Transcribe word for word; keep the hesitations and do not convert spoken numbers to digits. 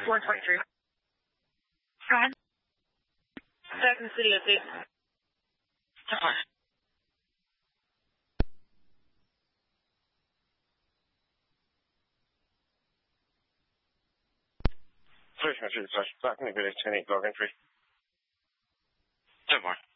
one twenty-three. Go ahead. Back in the city, let's see. Sorry, I'm sure it's back in the village, ten eight log entry. Ten more.